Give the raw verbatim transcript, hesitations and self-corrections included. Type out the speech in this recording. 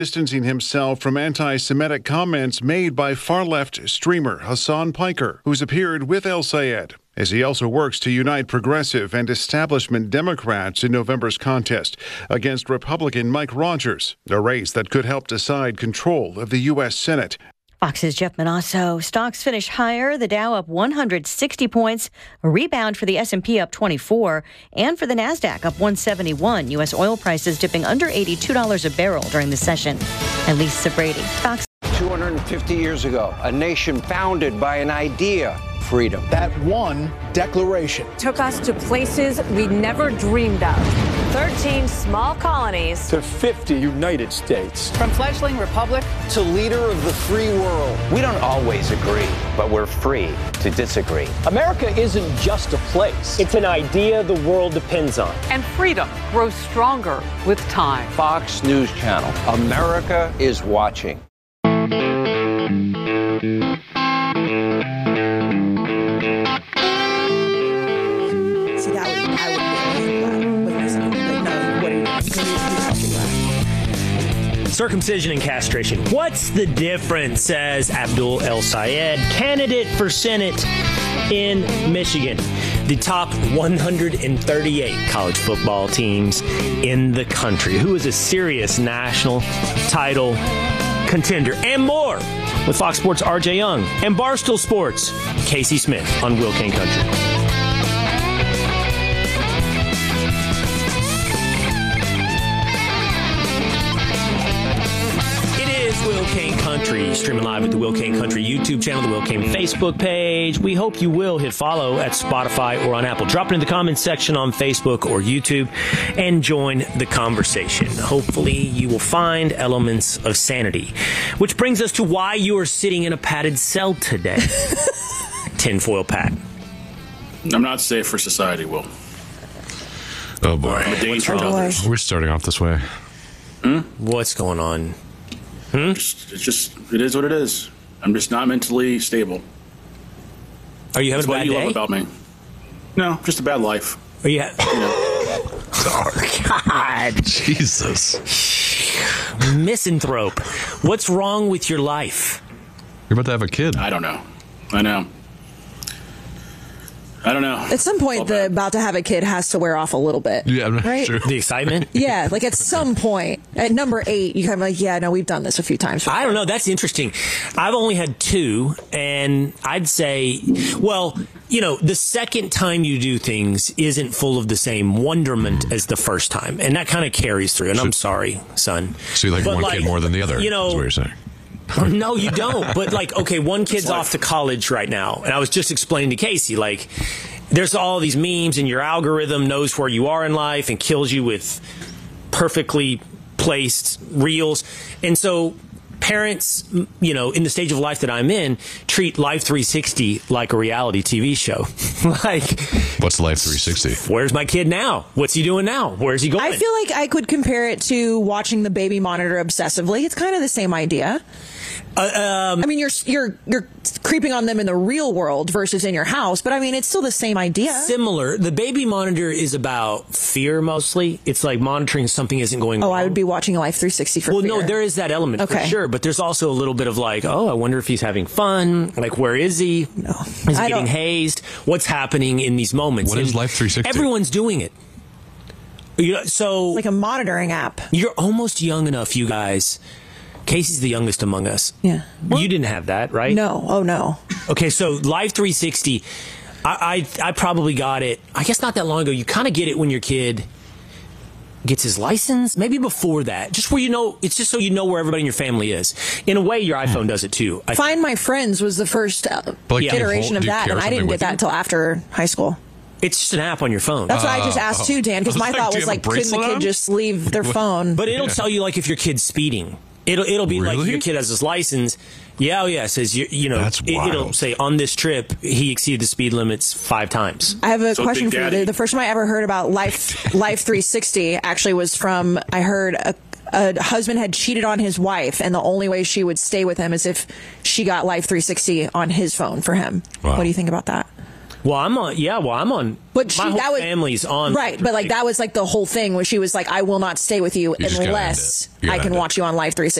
distancing himself from anti-Semitic comments made by far-left streamer Hassan Piker, who's appeared with El-Sayed, as he also works to unite progressive and establishment Democrats in November's contest against Republican Mike Rogers, a race that could help decide control of the U S Senate. Fox's Jeff Manasso. Stocks finish higher. The Dow up one hundred sixty points. A rebound for the S and P up twenty-four. And for the NASDAQ up one seventy-one. U S oil prices dipping under eighty-two dollars a barrel during the session. And Lisa Brady. Fox. two hundred fifty years ago, a nation founded by an idea, freedom. That one declaration took us to places we never dreamed of. thirteen small colonies to fifty United States. From fledgling republic to leader of the free world. We don't always agree, but we're free to disagree. America isn't just a place. It's an idea the world depends on. And freedom grows stronger with time. Fox News Channel. America is watching. Circumcision and castration. What's the difference, says Abdul El-Sayed, candidate for Senate in Michigan. The top one hundred thirty-eight college football teams in the country. Who is a serious national title contender? And more with Fox Sports' R J Young and Barstool Sports' Casey Smith on Will Kane Country. Will Kane Country, streaming live at the Will Kane Country YouTube channel, the Will Kane Facebook page. We hope you will hit follow at Spotify or on Apple. Drop it in the comments section on Facebook or YouTube and join the conversation. Hopefully you will find elements of sanity. Which brings us to why you are sitting in a padded cell today. Tinfoil Pat. I'm not safe for society, Will. Oh boy. I'm a danger to others. We're starting off this way. Hmm? What's going on? Hmm? Just, it's just, it is what it is. I'm just not mentally stable. Are you having That's a bad what you day? love about me. No, just a bad life. Are you? Ha- you know. Oh, God. Jesus. Misanthrope. What's wrong with your life? You're about to have a kid. I don't know. I know. I don't know. At some point, the about to have a kid has to wear off a little bit. Yeah, I'm not right? sure. The excitement? Yeah, like at some point. At number eight, you kind of like, yeah, no, we've done this a few times before. I don't know. That's interesting. I've only had two, and I'd say, well, you know, the second time you do things isn't full of the same wonderment as the first time, and that kind of carries through, and I'm sorry, son. So you like But one like, kid more than the other, you know, is what you're saying. No, you don't. But like, okay, one kid's off to college right now. And I was just explaining to Casey, like, there's all these memes and your algorithm knows where you are in life and kills you with perfectly placed reels. And so parents, you know, in the stage of life that I'm in, treat Life three sixty like a reality T V show. Like, what's Life three sixty? Where's my kid now? What's he doing now? Where's he going? I feel like I could compare it to watching the baby monitor obsessively. It's kind of the same idea. Uh, um, I mean, you're you're you're creeping on them in the real world versus in your house, but I mean, it's still the same idea. Similar. The baby monitor is about fear mostly. It's like monitoring something isn't going oh, wrong. I would be watching Life three sixty for well, fear. no, there is that element okay. for sure, but there's also a little bit of like, oh, I wonder if he's having fun. Like, where is he? No, is he I getting don't. hazed? What's happening in these moments? What and is Life three sixty? Everyone's doing it. You, so like a monitoring app. You're almost young enough, you guys. Casey's the youngest among us. Yeah. You didn't have that, right? No. Oh, no. Okay, so Life three sixty, I, I, I probably got it, I guess not that long ago. You kind of get it when your kid gets his license, maybe before that. Just where you know, it's just so you know where everybody in your family is. In a way, your iPhone does it too. I Find My Friends was the first uh, like, iteration hold, of that, and I didn't get that until after high school. It's just an app on your phone. That's uh, what I just asked too, Dan, because my like, thought was like, couldn't the kid on? just leave their phone? But it'll tell you like if your kid's speeding. It'll it'll be really? like your kid has his license. Yeah, oh yeah. It says you you know That's it, it'll say on this trip he exceeded the speed limits five times. I have a So question Big for you. Daddy. The, the first time I ever heard about Life Life three sixty actually was from I heard a, a husband had cheated on his wife, and the only way she would stay with him is if she got Life three sixty on his phone for him. Wow. What do you think about that? Well, I'm on. Yeah, well, I'm on. But she, my whole that was, family's on. Right, but like that was like the whole thing where she was like, I will not stay with you, You just gotta end unless it. You I gotta can end it. watch you on Live three sixty.